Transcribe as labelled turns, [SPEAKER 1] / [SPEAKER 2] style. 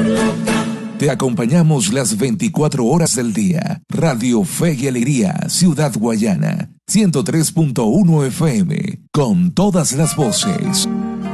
[SPEAKER 1] Te acompañamos las 24 horas del día. Radio Fe y Alegría, Ciudad Guayana, 103.1 FM, con todas las voces.